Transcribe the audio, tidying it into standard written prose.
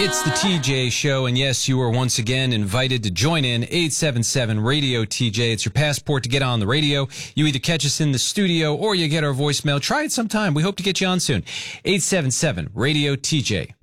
It's the TJ Show, and yes, you are once again invited to join in 877 Radio TJ. It's your passport to get on the radio. You either catch us in the studio or you get our voicemail. Try it sometime. We hope to get you on soon. 877 Radio TJ.